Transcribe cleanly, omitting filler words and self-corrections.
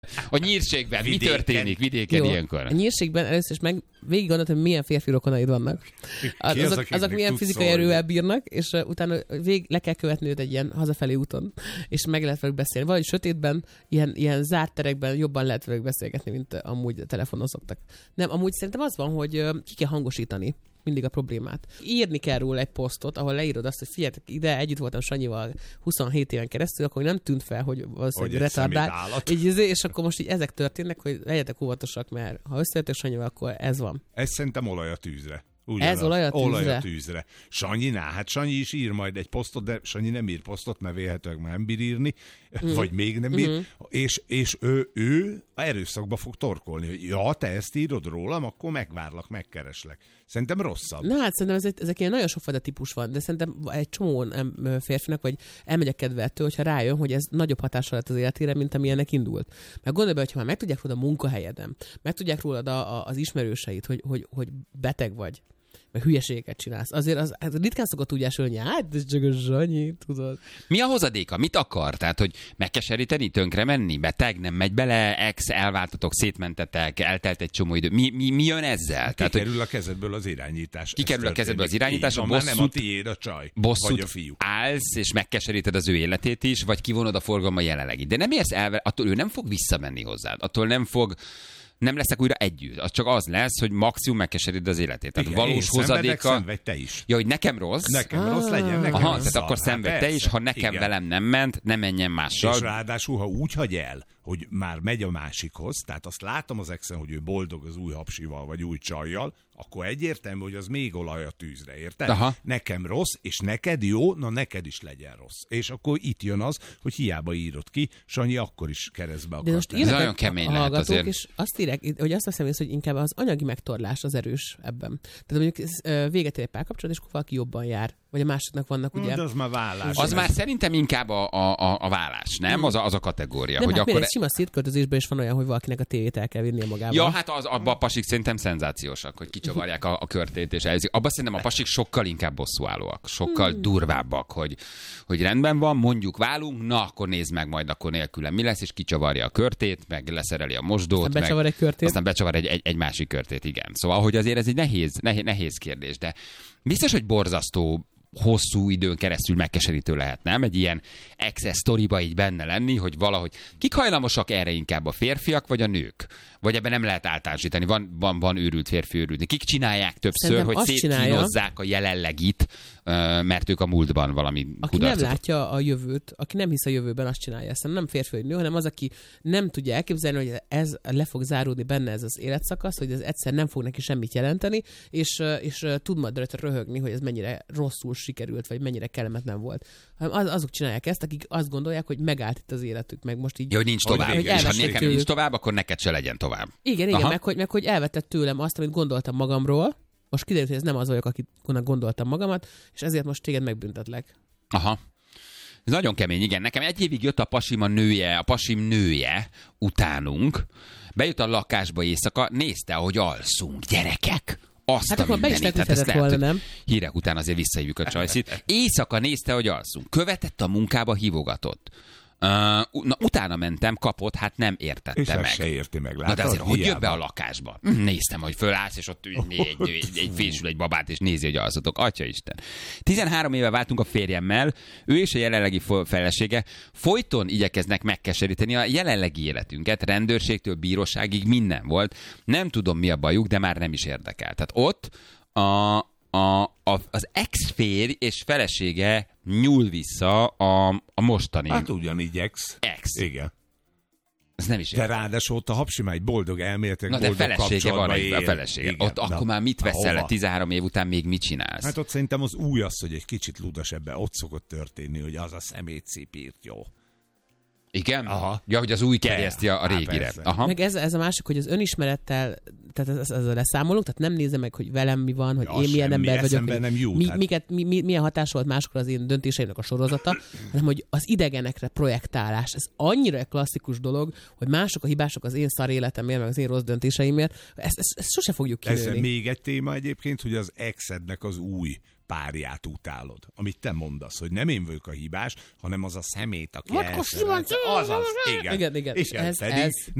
A nyírségben mi történik vidéken ilyenkor? A nyírségben először is végig gondoltam, hogy milyen férfi rokonaid vannak. Azok milyen fizikai erővel bírnak, és utána le kell követni őt egy ilyen hazafelé úton, és meg lehet velük beszélni. Vagy sötétben, ilyen zárt terekben jobban lehet velük beszélgetni, mint amúgy telefonon szoktak. Nem, amúgy szerintem az van, hogy ki kell hangosítani mindig a problémát. Írni kell róla egy posztot, ahol leírod azt, hogy figyeljetek ide, együtt voltam Sanyival 27 éven keresztül, akkor nem tűnt fel, hogy valószínűleg retardált. És akkor most így ezek történnek, hogy legyetek óvatosak, mert ha összejöttök Sanyival, akkor ez van. Ez szerintem olaj a tűzre. Ez olaj a tűzre. Sanyi is ír majd egy posztot, de Sanyi nem ír posztot, mert vélhetőleg már nem bír írni, vagy még nem ír, és ő erőszakba fog torkolni, hogy ja, te ezt írod rólam, akkor megvárlak, megkereslek. Szerintem rosszabb. Na hát szerintem ezek ilyen nagyon sokfajta típus van, de szerintem egy csomó férfinak, vagy elmegy a kedve ettől, hogyha rájön, hogy ez nagyobb hatással lett az életére, mint amilyennek indult. Mert gondolj be, hogyha már megtudják rólad a munkahelyeden, megtudják rólad az ismerőseit, hogy beteg vagy, meg hülyeségeket csinálsz. Azért az ritkán szokott úgy esülni, hogy hát ez csak a Sanyi, tudod. Mi a hozadéka? Mit akar? Tehát, hogy megkeseríteni, tönkre menni? Beteg, nem megy bele, elváltatok, szétmentetek, eltelt egy csomó idő. Mi jön ezzel? Kikerül a kezedből az irányítás. Kikerül a kezedből az irányítás, a bosszút, nem a tiéd a csaj, vagy a fiú. Állsz, és megkeseríted az ő életét is, vagy kivonod a forgalma jelenlegit. De nem érsz el, attól ő nem fog visszamenni hozzád. Attól nem lesznek újra együtt. Az csak az lesz, hogy maximum megkeseríted az életét. Tehát igen, valós hozadéka... Szenvedj te is. Ja, hogy nekem rossz. Nekem rossz legyen, nekem aha, tehát akkor szenvedj te is, ha nekem velem nem ment, ne menjen mással. És ráadásul, ha úgy hagy el, hogy már megy a másikhoz, tehát azt látom az exen, hogy ő boldog az új hapsival, vagy új csajjal, akkor egyértelmű, hogy az még olaj a tűzre, érted? Aha. Nekem rossz, és neked jó, na neked is legyen rossz. És akkor itt jön az, hogy hiába írod ki, Sanyi akkor is keresztbe akart. De most ez nagyon kemény lehet azért. És azt írják, hogy azt hiszem, hogy inkább az anyagi megtorlás az erős ebben. Tehát mondjuk véget ér egy párkapcsolat, és akkor valaki jobban jár. Vagy a másiknak vannak ugye... De az már vállás. Az már szerintem inkább a vállás, nem? Az a kategória. Nem, hogy hát akkor... egy sima szétköltözésben is van olyan, hogy valakinek a tévét el kell vinnie magával. Ja, hát abban a pasik szerintem szenzációsak, hogy kicsavarják a körtét és elzik. Abban szerintem a pasik sokkal inkább bosszúállóak, sokkal durvábbak, hogy rendben van, mondjuk válunk, na akkor nézd meg majd akkor nélkülem mi lesz, és kicsavarja a körtét, meg leszereli a mosdót. Aztán becsavar egy körtét. Aztán becsavar egy másik körtét, igen. Szóval, hogy azért ez egy nehéz kérdés, de biztos, hogy borzasztó hosszú időn keresztül megkeserítő lehet, nem? Egy ilyen access sztoriba így benne lenni, hogy valahogy kik hajlamosak erre inkább, a férfiak vagy a nők? Vagy ebben nem lehet általánosítani, van őrült férfi, őrült. Kik csinálják többször, szerintem hogy szétkínozzák a jelenlegit, mert ők a múltban valami aki kudarcot. Nem látja a jövőt, aki nem hisz a jövőben, azt csinálja. Ezt nem férfi vagy nő, hanem az, aki nem tudja elképzelni, hogy ez le fog záródni benne ez az életszakasz, hogy ez egyszer nem fog neki semmit jelenteni, és tud majd rajta röhögni, hogy ez mennyire rosszul sikerült, vagy mennyire kellemetlen volt. Azok csinálják ezt, akik azt gondolják, hogy megállt itt az életük, meg most így... Jó, nincs tovább. És ha nekem nincs tovább, akkor neked se legyen tovább. Igen, meg hogy elvetett tőlem azt, amit gondoltam magamról. Most kiderült, hogy ez nem az vagyok, akinek gondoltam magamat, és ezért most téged megbüntetlek. Aha. Ez nagyon kemény, igen. Nekem egy évig jött a pasim nője utánunk, bejött a lakásba éjszaka, nézte, ahogy alszunk, gyerekek. Azt hát a akkor be is mindenit. volna, nem? Hírek után azért visszahívjuk a csajszit. Éjszaka nézte, hogy alszunk. Követett a munkába, hívogatott. Utána mentem, kapott, hát nem értette és meg. És se érti meg, látod? Na de azért, hogy jön be a lakásba? Néztem, hogy fölállsz, és ott egy fésül egy babát, és nézi, hogy alszatok. Atyaisten. 13 éve váltunk a férjemmel, ő és a jelenlegi felesége folyton igyekeznek megkeseríteni a jelenlegi életünket, rendőrségtől bíróságig minden volt. Nem tudom, mi a bajuk, de már nem is érdekel. Tehát ott az ex-férj és felesége nyúl vissza a mostani... Hát ugyanígy ex. Igen. Ez nem is de ráadásul ott a hapsi egy boldog elméletek, boldog felesége van él. A felesége. Igen, ott akkor már mit veszel le? 13 év után még mit csinálsz? Hát ott szerintem az új az, hogy egy kicsit ludas ebben. Ott szokott történni, hogy az a szemétszép írt jó. Igen? Aha. Ja, hogy az új kereszti a régire. Aha. Meg ez a másik, hogy az önismerettel, tehát ez a leszámolók, tehát nem nézem meg, hogy velem mi van, hogy én milyen ember vagyok, hogy milyen hatás volt máskor az én döntéseimnek a sorozata, hanem hogy az idegenekre projektálás. Ez annyira klasszikus dolog, hogy mások a hibások az én szar életemért, meg az én rossz döntéseimért. Ezt sose fogjuk kinőni. Ez még egy téma egyébként, hogy az exednek az új párját utálod, amit te mondasz, hogy nem én vagyok a hibás, hanem az a szemét, aki Igen. igen. És ez pedig